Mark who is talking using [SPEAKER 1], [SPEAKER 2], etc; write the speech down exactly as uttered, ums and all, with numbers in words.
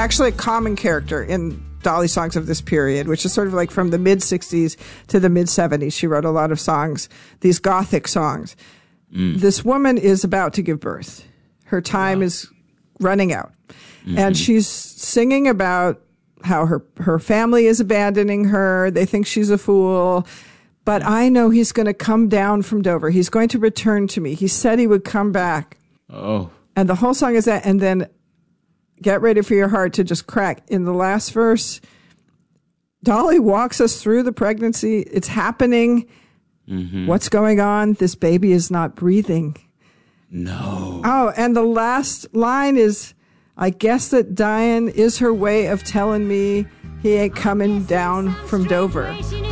[SPEAKER 1] actually a common character in Dolly songs of this period, which is sort of like from the mid-sixties to the mid-seventies. She wrote a lot of songs, these gothic songs. Mm. This woman is about to give birth. Her time wow. is running out. Mm-hmm. And she's singing about how her, her family is abandoning her. They think she's a fool. But I know he's going to come down from Dover. He's going to return to me. He said he would come back.
[SPEAKER 2] Oh.
[SPEAKER 1] And the whole song is that. And then get ready for your heart to just crack. In the last verse, Dolly walks us through the pregnancy. It's happening. Mm-hmm. What's going on? This baby is not breathing.
[SPEAKER 2] No.
[SPEAKER 1] Oh, and the last line is, I guess that dying is her way of telling me he ain't coming down from Dover.